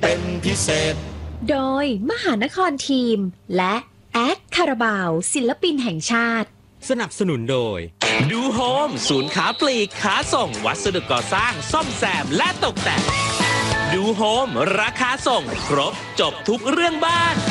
เป็นพิเศษโดยมหานครทีมและแอดคาราบาวศิลปินแห่งชาติสนับสนุนโดยดูโฮมศูนย์ค้าปลีกค้าส่งวัสดุก่อสร้างซ่อมแซมและตกแต่งดูโฮมราคาส่งครบจบทุกเรื่องบ้าน